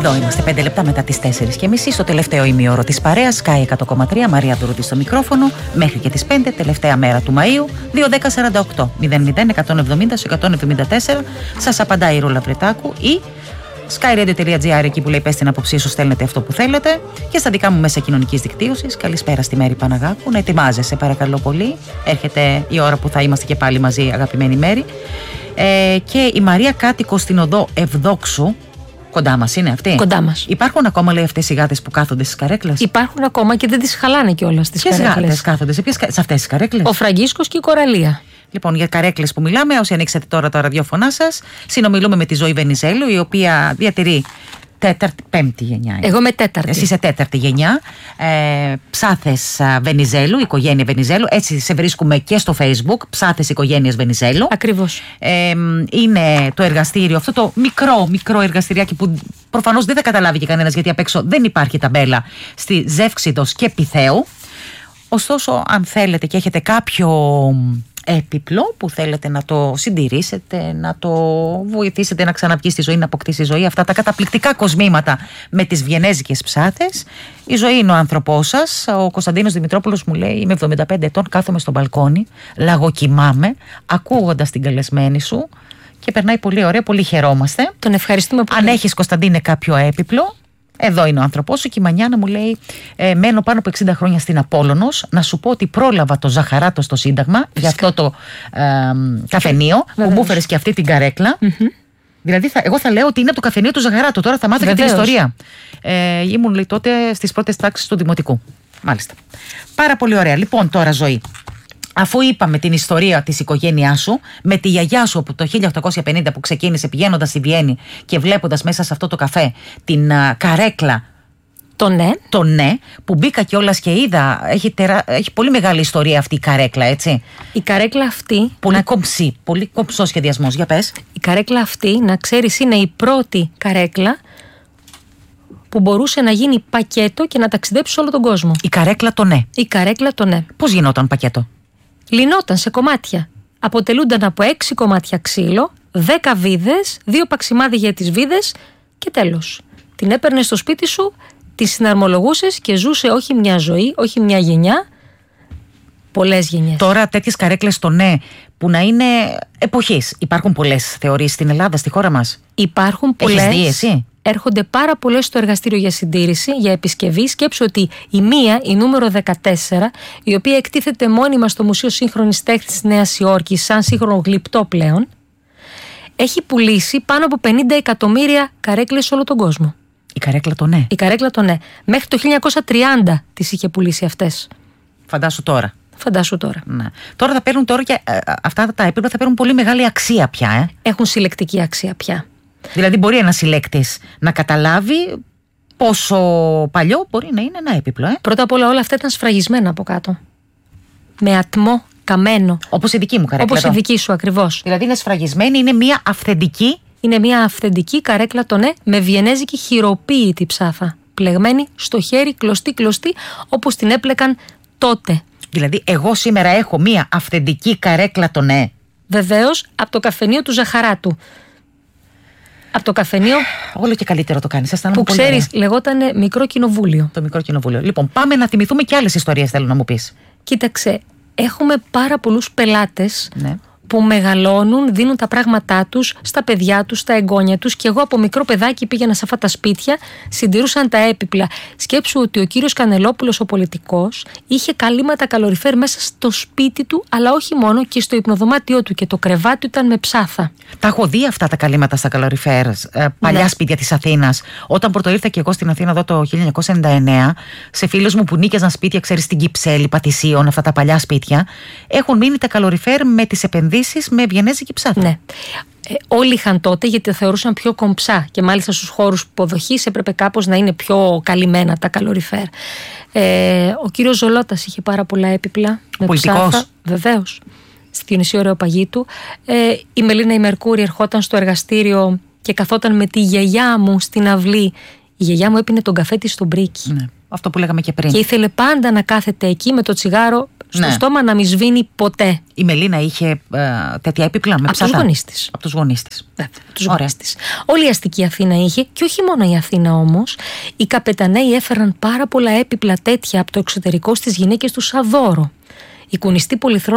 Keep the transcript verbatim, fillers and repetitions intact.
Εδώ είμαστε πέντε λεπτά μετά τις τέσσερις και μισή στο τελευταίο ημιώρο της παρέας Sky εκατό κόμμα τρία, Μαρία Ντουρούτη στο μικρόφωνο μέχρι και τις πέντε, τελευταία μέρα του Μαΐου. Δύο δέκα σαράντα οκτώ μηδέν μηδέν εκατόν εβδομήντα εκατόν εβδομήντα τέσσερα. Σας απαντάει η Ρούλα Βρετάκου ή skyradio.gr, εκεί που λέει πες την άποψή σου, στέλνετε αυτό που θέλετε, και στα δικά μου μέσα κοινωνικής δικτύωσης. Καλησπέρα στη Μέρη Παναγάκου. Να ετοιμάζεσαι παρακαλώ πολύ. Έρχεται η ώρα που θα είμαστε και πάλι μαζί, αγαπημένη Μέρη. Ε, και η Μαρία κάτοικος στην οδό Ευδόξου. Κοντά μας είναι αυτή. Κοντά μας. Υπάρχουν ακόμα, λέει, αυτές οι γάτες που κάθονται στις καρέκλες? Υπάρχουν ακόμα και δεν τις χαλάνε κιόλας τις καρέκλες. Ποιες καρέκλες γάτες κάθονται σε, ποιες, σε αυτές τις καρέκλες? Ο Φραγκίσκος και η Κοραλία. Λοιπόν, για καρέκλες που μιλάμε, όσοι ανοίξετε τώρα τα ραδιόφωνά σας, συνομιλούμε με τη Ζωή Βενιζέλου, η οποία διατηρεί τέταρτη, πέμπτη γενιά. Εγώ είμαι τέταρτη. Εσύ είσαι τέταρτη γενιά. Ε, Ψάθες Βενιζέλου, οικογένεια Βενιζέλου. Έτσι σε βρίσκουμε και στο Facebook. Ψάθες οικογένειας Βενιζέλου. Ακριβώς. Ε, είναι το εργαστήριο, αυτό το μικρό, μικρό εργαστηριάκι που προφανώς δεν θα καταλάβει και κανένας, γιατί απ' έξω δεν υπάρχει ταμπέλα, στη Ζεύξιδος και Πυθέου. Ωστόσο, αν θέλετε και έχετε κάποιο έπιπλο που θέλετε να το συντηρήσετε, να το βοηθήσετε να ξαναβγεί στη ζωή, να αποκτήσει ζωή, αυτά τα καταπληκτικά κοσμήματα με τις βιενέζικες ψάθες, η Ζωή είναι ο άνθρωπός σας. Ο Κωνσταντίνος Δημητρόπουλος μου λέει: είμαι εβδομήντα πέντε ετών, κάθομαι στο μπαλκόνι, λαγοκοιμάμαι, ακούγοντας την καλεσμένη σου και περνάει πολύ ωραία, πολύ χαιρόμαστε. Τον ευχαριστούμε πολύ. Αν έχεις, Κωνσταντίνε, κάποιο έπιπλο, εδώ είναι ο άνθρωπός σου. Και η Μανιάνα μου λέει: ε, μένω πάνω από εξήντα χρόνια στην Απόλλωνος. Να σου πω ότι πρόλαβα το Ζαχαράτο στο Σύνταγμα. Φυσικά. Για αυτό το ε, καφενείο που μου έφερες και αυτή την καρέκλα. Mm-hmm. Δηλαδή, θα, εγώ θα λέω ότι είναι το καφενείο του Ζαχαράτου. Τώρα θα μάθω και την ιστορία. Ε, ήμουν, λέει, τότε στις πρώτες τάξεις του Δημοτικού. Μάλιστα. Πάρα πολύ ωραία. Λοιπόν, τώρα, Ζωή, αφού είπαμε την ιστορία της οικογένειάς σου, με τη γιαγιά σου από το χίλια οκτακόσια πενήντα που ξεκίνησε πηγαίνοντας στη Βιέννη και βλέποντας μέσα σε αυτό το καφέ την uh, καρέκλα, το ναι. το ναι, που μπήκα κιόλας και είδα, έχει, τερα... έχει πολύ μεγάλη ιστορία αυτή η καρέκλα, έτσι. Η καρέκλα αυτή... Πολύ να... κομψή, πολύ κομψός σχεδιασμός, για πες. Η καρέκλα αυτή, να ξέρεις, είναι η πρώτη καρέκλα που μπορούσε να γίνει πακέτο και να ταξιδέψει σε όλο τον κόσμο. Η καρέκλα το ναι. Η καρέκλα το ναι. Πώς γινόταν πακέτο? Λυνόταν σε κομμάτια. Αποτελούνταν από έξι κομμάτια ξύλο, δέκα βίδες, δύο παξιμάδια για τις βίδες και τέλος. Την έπαιρνες στο σπίτι σου, τη συναρμολογούσες και ζούσε όχι μια ζωή, όχι μια γενιά, πολλές γενιές. Τώρα τέτοιες καρέκλες το ναι που να είναι εποχής. Υπάρχουν πολλές, θεωρείς, στην Ελλάδα, στη χώρα μας? Υπάρχουν πολλές. Έχεις δει εσύ? Έρχονται πάρα πολλές στο εργαστήριο για συντήρηση, για επισκευή. Σκέψου ότι η μία, η νούμερο δεκατέσσερα, η οποία εκτίθεται μόνιμα στο Μουσείο Σύγχρονης Τέχνης της Νέας Υόρκης, σαν σύγχρονο γλυπτό πλέον, έχει πουλήσει πάνω από πενήντα εκατομμύρια καρέκλες σε όλο τον κόσμο. Η καρέκλα το ναι. Η καρέκλα το ναι. Μέχρι το χίλια εννιακόσια τριάντα τις είχε πουλήσει αυτές. Φαντάσου τώρα. Φαντάσου τώρα. Ναι. Τώρα θα παίρνουν τώρα και ε, αυτά τα έπιπλα θα παίρνουν πολύ μεγάλη αξία πια. Ε. Έχουν συλλεκτική αξία πια. Δηλαδή μπορεί ένας συλλέκτης να καταλάβει πόσο παλιό μπορεί να είναι ένα έπιπλο. Ε. Πρώτα απ' όλα όλα αυτά ήταν σφραγισμένα από κάτω. Με ατμό, καμένο. Όπως η δική μου καρέκλα. Όπως η δική σου ακριβώς. Δηλαδή είναι σφραγισμένη, είναι μια αυθεντική. Είναι μια αυθεντική καρέκλα το ναι, με βιενέζικη χειροποίητη ψάθα. Πλεγμένη στο χέρι, κλωστή κλωστή, όπως την έπλεκαν τότε. Δηλαδή εγώ σήμερα έχω μια αυθεντική καρέκλα το ναι. Βεβαίως, από το καφενείο του Ζαχαράτου. Από το καφενείο. Όλο και καλύτερο το κάνεις. Που ξέρεις, λεγότανε Μικρό Κοινοβούλιο. Το Μικρό Κοινοβούλιο. Λοιπόν, πάμε να θυμηθούμε και άλλες ιστορίες, θέλω να μου πεις. Κοίταξε, έχουμε πάρα πολλούς πελάτες. Ναι. Που μεγαλώνουν, δίνουν τα πράγματά τους στα παιδιά τους, στα εγγόνια τους. Και εγώ από μικρό παιδάκι πήγαινα σε αυτά τα σπίτια, συντηρούσαν τα έπιπλα. Σκέψου ότι ο κύριος Κανελόπουλος, ο πολιτικός, είχε καλύματα καλοριφέρ μέσα στο σπίτι του, αλλά όχι μόνο, και στο υπνοδωμάτιό του. Και το κρεβάτι ήταν με ψάθα. Τα έχω δει αυτά τα καλύματα στα καλοριφέρ, ε, παλιά ναι. σπίτια της Αθήνας. Όταν πρωτοήρθα και εγώ στην Αθήνα εδώ το χίλια εννιακόσια ενενήντα εννέα, σε φίλους μου που νίκιαζαν σπίτια, ξέρεις, στην Κυψέλη, Πατησίων, αυτά τα παλιά σπίτια, έχουν μείνει τα καλοριφέρ με τις επενδύσεις. Με βιενέζικη ψάθα. Ναι. Ε, όλοι είχαν τότε, γιατί τα θεωρούσαν πιο κομψά και μάλιστα στους χώρους υποδοχής έπρεπε κάπως να είναι πιο καλυμμένα τα καλοριφέρ. Ε, ο κύριος Ζολώτας είχε πάρα πολλά έπιπλα. Ο πολιτικός. Βεβαίως. Στη Διονυσίου Αεροπαγήτου. Ε, η Μελίνα η Μερκούρη ερχόταν στο εργαστήριο και καθόταν με τη γιαγιά μου στην αυλή. Η γιαγιά μου έπινε τον καφέ της στο μπρίκι. Ναι. Αυτό που λέγαμε και πριν. Και ήθελε πάντα να κάθεται εκεί με το τσιγάρο Στο Ναι. στόμα να μην σβήνει ποτέ. Η Μελίνα είχε ε, τέτοια έπιπλα με Από ψάτα. τους γονείς της. Από τους γονείς της. Βέβαια, τους γονείς της. Όλη η αστική Αθήνα είχε, και όχι μόνο η Αθήνα όμως. Οι καπεταναίοι έφεραν πάρα πολλά έπιπλα τέτοια από το εξωτερικό στις γυναίκες του σαν δώρο. Οι κουνιστοί πολυθρόνες